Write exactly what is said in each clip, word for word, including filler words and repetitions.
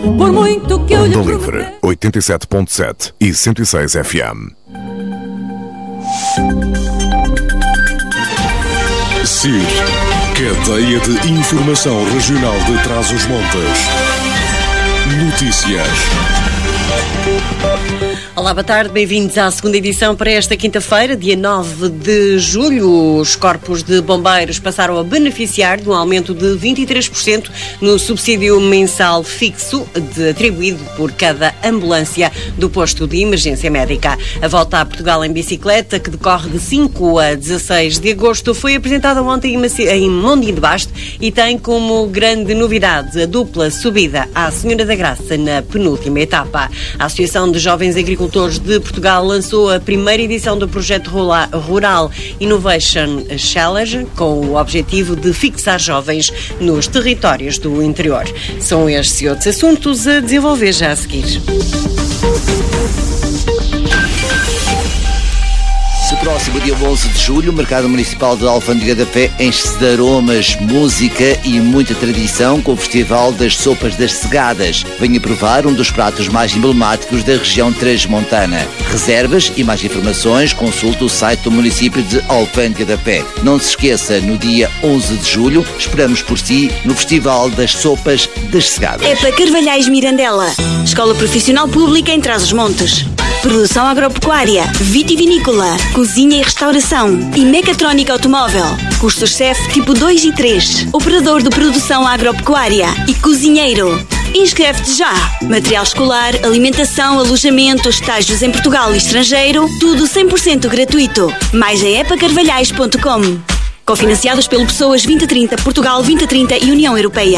Por muito que eu lhe Onda Livre, oitenta e sete ponto sete e cento e seis F M. C I R, Cadeia de Informação Regional de Trás-os-Montes. Notícias. Olá, boa tarde, bem-vindos à segunda edição para esta quinta-feira, dia nove de julho. Os corpos de bombeiros passaram a beneficiar de um aumento de vinte e três por cento no subsídio mensal fixo de, atribuído por cada ambulância do posto de emergência médica. A volta a Portugal em bicicleta, que decorre de cinco a dezasseis de agosto, foi apresentada ontem em Mondim de Basto e tem como grande novidade a dupla subida à Senhora da Graça na penúltima etapa. A Associação de Jovens Agricultores de Portugal lançou a primeira edição do projeto Rural Innovation Challenge com o objetivo de fixar jovens nos territórios do interior. São estes e outros assuntos a desenvolver já a seguir. No próximo dia onze de julho, o Mercado Municipal de Alfândega da Fé enche-se de aromas, música e muita tradição com o Festival das Sopas das Segadas. Venha provar um dos pratos mais emblemáticos da região transmontana. Reservas e mais informações, consulte o site do município de Alfândega da Fé. Não se esqueça, no dia onze de julho, esperamos por si no Festival das Sopas das Segadas. É para Carvalhais Mirandela, Escola Profissional Pública em Trás-os-Montes. Produção agropecuária, vitivinícola, cozinha e restauração e mecatrónica automóvel. Cursos C E F tipo dois e três. Operador de produção agropecuária e cozinheiro. Inscreve-te já. Material escolar, alimentação, alojamento, estágios em Portugal e estrangeiro, tudo cem por cento gratuito. Mais em epa carvalhais ponto com. Cofinanciados pelo Pessoas vinte trinta, Portugal vinte trinta e União Europeia.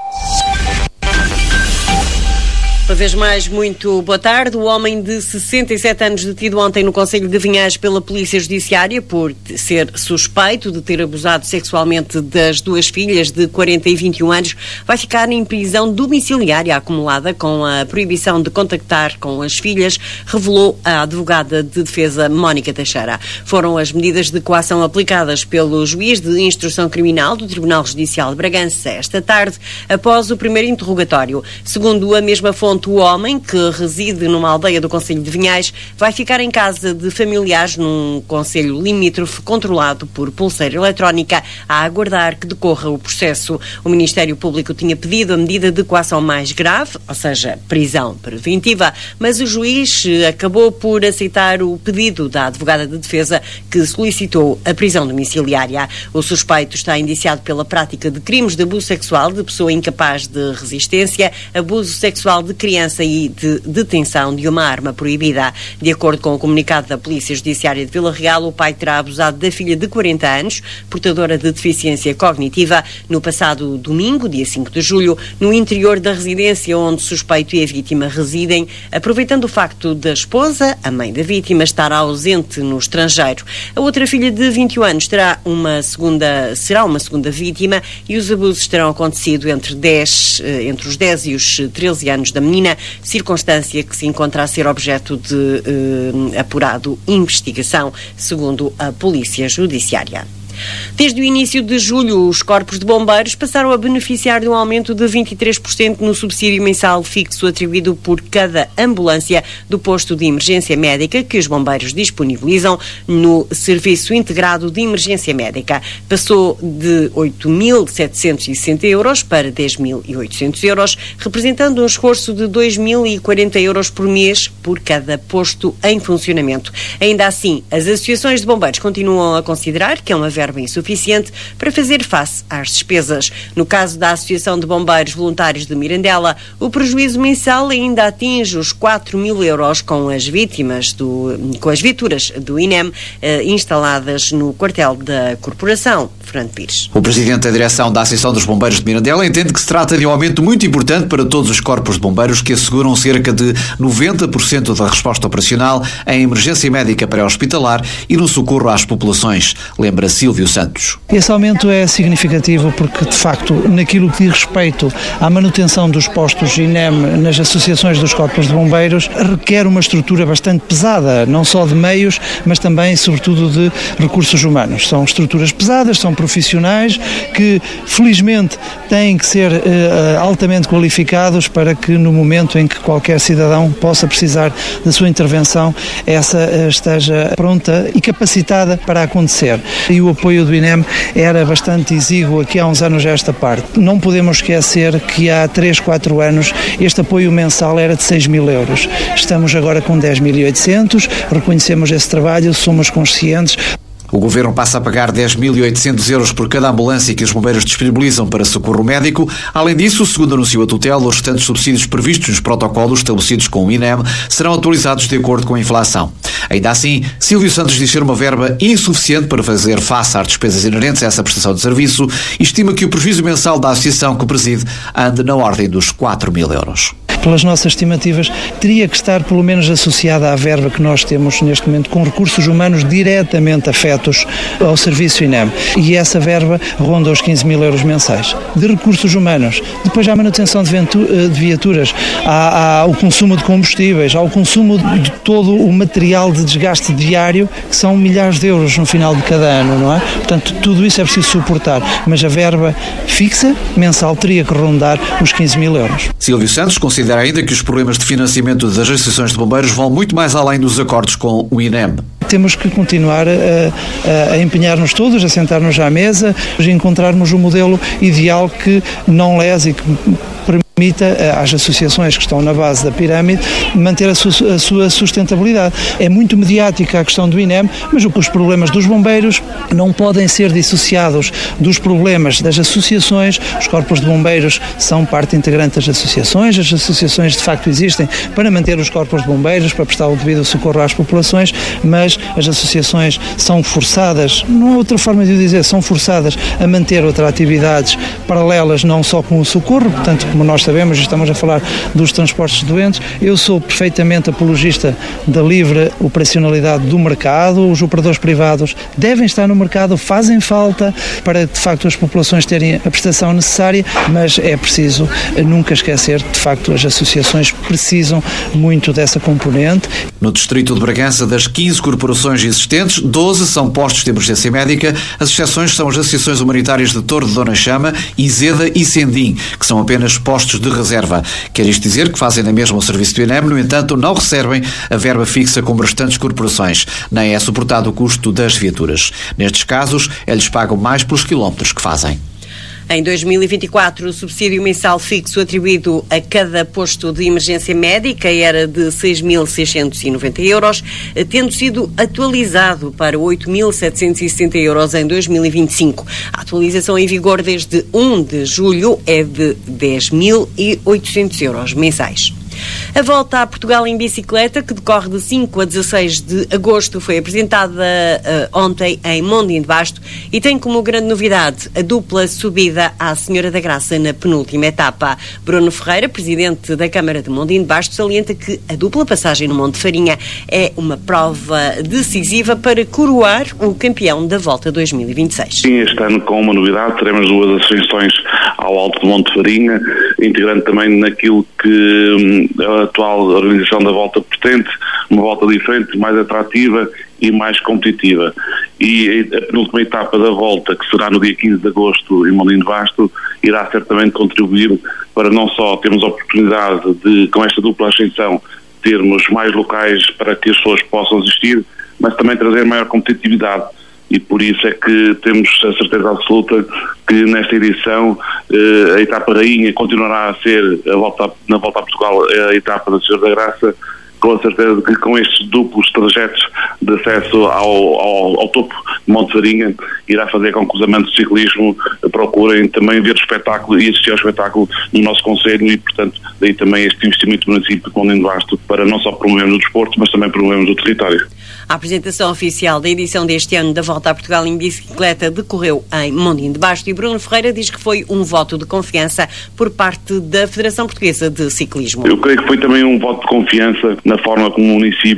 Uma vez mais, muito boa tarde. O homem de sessenta e sete anos detido ontem no Concelho de Vinhais pela Polícia Judiciária por ser suspeito de ter abusado sexualmente das duas filhas de quarenta e vinte e um anos vai ficar em prisão domiciliária acumulada com a proibição de contactar com as filhas, revelou a advogada de defesa Mónica Teixeira. Foram as medidas de coação aplicadas pelo juiz de instrução criminal do Tribunal Judicial de Bragança esta tarde, após o primeiro interrogatório. Segundo a mesma fonte, o homem, que reside numa aldeia do Concelho de Vinhais, vai ficar em casa de familiares num concelho limítrofe controlado por pulseira eletrónica a aguardar que decorra o processo. O Ministério Público tinha pedido a medida de coação mais grave, ou seja, prisão preventiva, mas o juiz acabou por aceitar o pedido da advogada de defesa, que solicitou a prisão domiciliária. O suspeito está indiciado pela prática de crimes de abuso sexual de pessoa incapaz de resistência, abuso sexual de criança e de detenção de uma arma proibida. De acordo com o comunicado da Polícia Judiciária de Vila Real, o pai terá abusado da filha de quarenta anos, portadora de deficiência cognitiva, no passado domingo, dia cinco de julho, no interior da residência onde o suspeito e a vítima residem, aproveitando o facto da esposa, a mãe da vítima, estar ausente no estrangeiro. A outra filha de vinte e um anos terá uma segunda, será uma segunda vítima e os abusos terão acontecido entre, dez, entre os dez e os treze anos da menina, circunstância que se encontra a ser objeto de eh, apurado investigação, segundo a Polícia Judiciária. Desde o início de julho, os corpos de bombeiros passaram a beneficiar de um aumento de vinte e três por cento no subsídio mensal fixo atribuído por cada ambulância do posto de emergência médica que os bombeiros disponibilizam no Serviço Integrado de Emergência Médica. Passou de oito mil setecentos e sessenta euros para dez mil e oitocentos euros, representando um esforço de dois mil e quarenta euros por mês por cada posto em funcionamento. Ainda assim, as associações de bombeiros continuam a considerar que é uma verba insuficiente para fazer face às despesas. No caso da Associação de Bombeiros Voluntários de Mirandela, o prejuízo mensal ainda atinge os quatro mil euros com as vítimas do, com as viaturas do I N E M eh, instaladas no quartel da Corporação. Fernando Pires. O presidente da direção da Associação dos Bombeiros de Mirandela entende que se trata de um aumento muito importante para todos os corpos de bombeiros que asseguram cerca de noventa por cento da resposta operacional em emergência médica pré-hospitalar e no socorro às populações, lembra Silvio Santos. Esse aumento é significativo porque, de facto, naquilo que diz respeito à manutenção dos postos I N E M nas associações dos corpos de bombeiros, requer uma estrutura bastante pesada, não só de meios, mas também, sobretudo, de recursos humanos. São estruturas pesadas, são profissionais que, felizmente, têm que ser uh, altamente qualificados para que, no momento em que qualquer cidadão possa precisar da sua intervenção, essa uh, esteja pronta e capacitada para acontecer. E o apoio do INEM era bastante exíguo aqui há uns anos a esta parte. Não podemos esquecer que há três, quatro anos este apoio mensal era de seis mil euros. Estamos agora com dez mil e oitocentos, reconhecemos esse trabalho, somos conscientes. O Governo passa a pagar dez mil e oitocentos euros por cada ambulância que os bombeiros disponibilizam para socorro médico. Além disso, segundo anunciou a tutela, os restantes subsídios previstos nos protocolos estabelecidos com o INEM serão atualizados de acordo com a inflação. Ainda assim, Silvio Santos diz ser uma verba insuficiente para fazer face às despesas inerentes a essa prestação de serviço e estima que o prejuízo mensal da associação que preside ande na ordem dos quatro mil euros. Pelas nossas estimativas, teria que estar pelo menos associada à verba que nós temos neste momento com recursos humanos diretamente afetos ao serviço INEM. E essa verba ronda os quinze mil euros mensais. De recursos humanos, depois há a manutenção de viaturas, há, há o consumo de combustíveis, há o consumo de todo o material de desgaste diário, que são milhares de euros no final de cada ano, não é? Portanto, tudo isso é preciso suportar, mas a verba fixa, mensal, teria que rondar os quinze mil euros. Silvio Santos considera ainda que os problemas de financiamento das associações de bombeiros vão muito mais além dos acordos com o INEM. Temos que continuar a, a, a empenhar-nos todos, a sentar-nos à mesa e encontrarmos o modelo ideal que não lese e que permita às associações que estão na base da pirâmide manter a sua, a sua sustentabilidade. É muito mediática a questão do INEM, mas os problemas dos bombeiros não podem ser dissociados dos problemas das associações. Os corpos de bombeiros são parte integrante das associações, as associações de facto existem para manter os corpos de bombeiros, para prestar o devido socorro às populações, mas as associações são forçadas, não há outra forma de o dizer, são forçadas a manter outras atividades paralelas, não só com o socorro, portanto, como nós sabemos, estamos a falar dos transportes de doentes. Eu sou perfeitamente apologista da livre operacionalidade do mercado. Os operadores privados devem estar no mercado, fazem falta para, de facto, as populações terem a prestação necessária, mas é preciso nunca esquecer, de facto, as associações precisam muito dessa componente. No distrito de Bragança, das quinze corporações existentes, doze são postos de emergência médica. As exceções são as associações humanitárias de Torre de Dona Chama, Izeda e Sendim, que são apenas postos de reserva. Quer isto dizer que fazem na mesma o serviço do INEM, no entanto, não recebem a verba fixa como restantes corporações, nem é suportado o custo das viaturas. Nestes casos, eles pagam mais pelos quilómetros que fazem. Em dois mil e vinte e quatro, o subsídio mensal fixo atribuído a cada posto de emergência médica era de seis mil seiscentos e noventa euros, tendo sido atualizado para oito mil setecentos e sessenta euros em dois mil e vinte e cinco. A atualização em vigor desde um de julho é de dez mil e oitocentos euros mensais. A volta a Portugal em bicicleta, que decorre de cinco a dezasseis de agosto, foi apresentada uh, ontem em Mondim de Basto e tem como grande novidade a dupla subida à Senhora da Graça na penúltima etapa. Bruno Ferreira, presidente da Câmara de Mondim de Basto, salienta que a dupla passagem no Monte Farinha é uma prova decisiva para coroar o campeão da Volta dois mil e vinte e seis. Sim, este ano com uma novidade, teremos duas ascensões ao alto do Monte Farinha, integrando também naquilo que a atual organização da Volta pretende, uma volta diferente, mais atrativa e mais competitiva. E a penúltima etapa da volta, que será no dia quinze de agosto em Mondim de Basto, irá certamente contribuir para não só termos a oportunidade de, com esta dupla ascensão, termos mais locais para que as pessoas possam assistir, mas também trazer maior competitividade. E por isso é que temos a certeza absoluta que nesta edição eh, a etapa rainha continuará a ser a volta, na Volta a Portugal a etapa da Senhora da Graça, com a certeza de que com estes duplos trajetos de acesso ao, ao, ao topo de Monte Farinha irá fazer com que os amantes de ciclismo procurem também ver o espetáculo e assistir ao espetáculo no nosso concelho e, portanto, daí também este investimento do município de Mondim de Basto para não só promovermos o desporto, mas também promovermos o território. A apresentação oficial da edição deste ano da Volta a Portugal em bicicleta decorreu em Mondim de Basto e Bruno Ferreira diz que foi um voto de confiança por parte da Federação Portuguesa de Ciclismo. Eu creio que foi também um voto de confiança na forma como o município se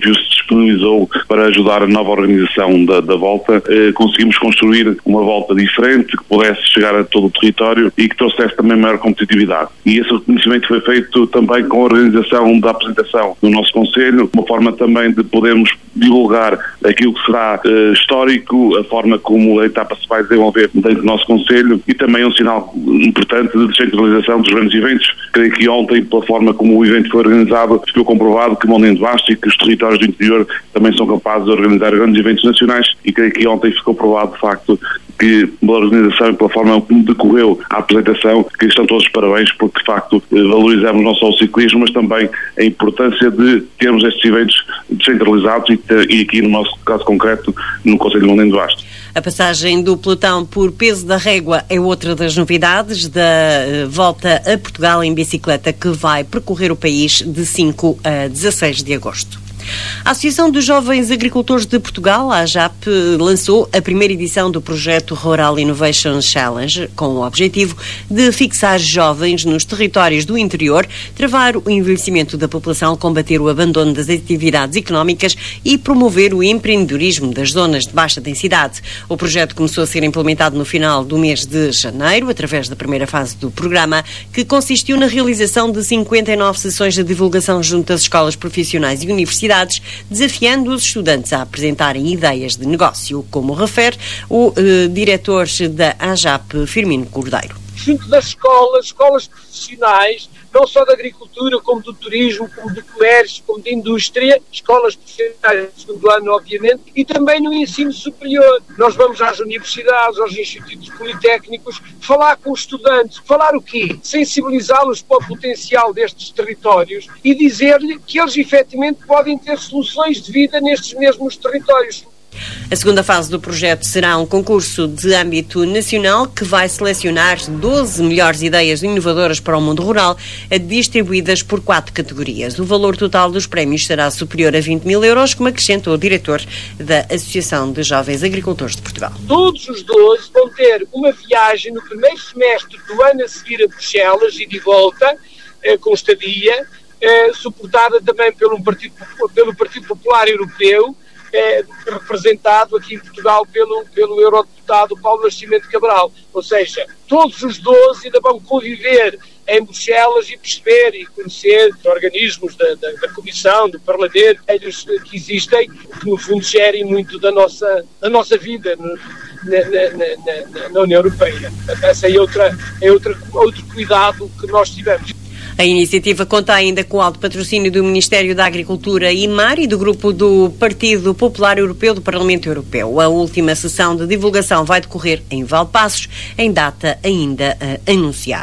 disponibilizou para ajudar a nova organização da, da volta, eh, conseguimos construir uma volta diferente, que pudesse chegar a todo o território e que trouxesse também maior competitividade. E esse reconhecimento foi feito também com a organização da apresentação do nosso Conselho, uma forma também de podermos divulgar aquilo que será eh, histórico, a forma como a etapa se vai desenvolver dentro do nosso Conselho, e também um sinal importante de descentralização dos grandes eventos. Creio que ontem, pela forma como o evento foi organizado, ficou comprovado que Mondego basta e que os territórios do interior também são capazes de organizar grandes eventos nacionais, e creio que ontem ficou provado, de facto, que pela organização e pela forma como decorreu a apresentação, que estão todos os parabéns, porque de facto valorizamos não só o ciclismo, mas também a importância de termos estes eventos descentralizados e, e aqui no nosso caso concreto no Conselho de Mondego Basto. A passagem do pelotão por peso da régua é outra das novidades da volta a Portugal em bicicleta, que vai percorrer o país de cinco a dezasseis de agosto. A Associação dos Jovens Agricultores de Portugal, a AJAP, lançou a primeira edição do projeto Rural Innovation Challenge, com o objetivo de fixar jovens nos territórios do interior, travar o envelhecimento da população, combater o abandono das atividades económicas e promover o empreendedorismo das zonas de baixa densidade. O projeto começou a ser implementado no final do mês de janeiro, através da primeira fase do programa, que consistiu na realização de cinquenta e nove sessões de divulgação junto às escolas profissionais e universidades, desafiando os estudantes a apresentarem ideias de negócio, como refere o eh, diretor da AJAP, Firmino Cordeiro. Junto das escolas, escolas profissionais, não só da agricultura, como do turismo, como do comércio, como da indústria, escolas profissionais do segundo ano, obviamente, e também no ensino superior. Nós vamos às universidades, aos institutos politécnicos, falar com os estudantes. Falar o quê? Sensibilizá-los para o potencial destes territórios e dizer-lhe que eles efetivamente podem ter soluções de vida nestes mesmos territórios. A segunda fase do projeto será um concurso de âmbito nacional que vai selecionar doze melhores ideias inovadoras para o mundo rural, distribuídas por quatro categorias. O valor total dos prémios será superior a vinte mil euros, como acrescentou o diretor da Associação de Jovens Agricultores de Portugal. Todos os doze vão ter uma viagem no primeiro semestre do ano a seguir a Bruxelas e de volta, eh, com estadia, eh, suportada também pelo Partido, pelo Partido Popular Europeu, É, representado aqui em Portugal pelo, pelo eurodeputado Paulo Nascimento Cabral. Ou seja, todos os doze ainda vão conviver em Bruxelas e perceber e conhecer os organismos da, da, da Comissão, do Parlamento, eles que existem, que no fundo gerem muito da nossa, da nossa vida no, na, na, na, na União Europeia. Esse é, outra, é outra, outro cuidado que nós tivemos. A iniciativa conta ainda com o alto patrocínio do Ministério da Agricultura e Mar e do grupo do Partido Popular Europeu do Parlamento Europeu. A última sessão de divulgação vai decorrer em Valpaços, em data ainda a anunciar.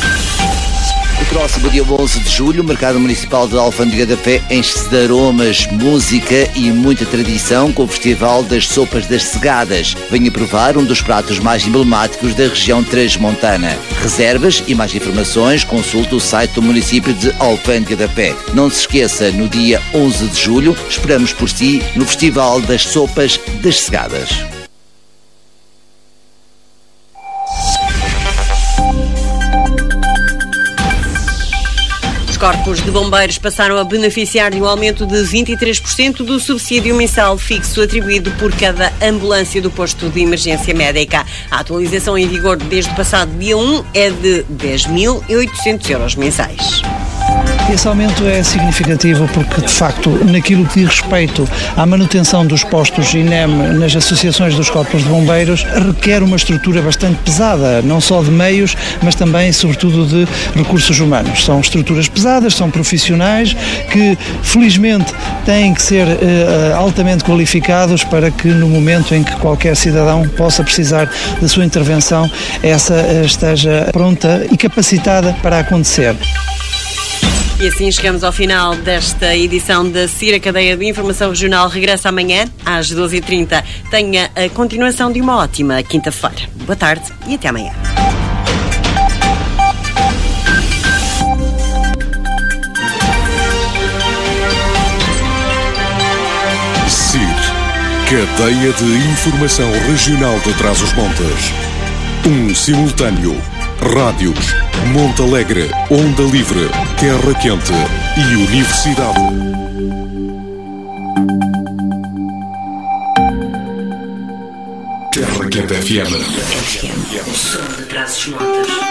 O próximo dia onze de julho, o Mercado Municipal de Alfândega da Fé enche-se de aromas, música e muita tradição com o Festival das Sopas das Segadas. Venha provar um dos pratos mais emblemáticos da região transmontana. Reservas e mais informações, consulte o site do município de Alfândega da Fé. Não se esqueça, no dia onze de julho, esperamos por si no Festival das Sopas das Segadas. Corpos de bombeiros passaram a beneficiar de um aumento de vinte e três por cento do subsídio mensal fixo atribuído por cada ambulância do posto de emergência médica. A atualização em vigor desde o passado dia um é de dez mil e oitocentos euros mensais. Esse aumento é significativo porque, de facto, naquilo que diz respeito à manutenção dos postos I N E M nas associações dos corpos de bombeiros, requer uma estrutura bastante pesada, não só de meios, mas também, sobretudo, de recursos humanos. São estruturas pesadas, são profissionais que, felizmente, têm que ser uh, altamente qualificados para que, no momento em que qualquer cidadão possa precisar da sua intervenção, essa uh, esteja pronta e capacitada para acontecer. E assim chegamos ao final desta edição da CIR, a cadeia de informação regional regressa amanhã às doze e trinta. Tenha a continuação de uma ótima quinta-feira. Boa tarde e até amanhã. CIR, cadeia de informação regional de Trás-os-Montes. Um simultâneo. Rádios, Monte Alegre, Onda Livre, Terra Quente e Universidade. F M. F M. O som de Trás-os-Montes.